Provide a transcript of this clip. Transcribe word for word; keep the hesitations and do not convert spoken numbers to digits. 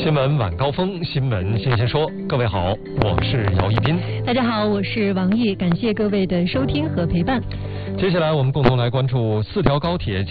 新闻晚高峰，新闻新鲜说。各位好，我是姚一斌。 大家好，我是王毅，感谢各位的收听和陪伴。 接下来我们共同来关注四条高铁将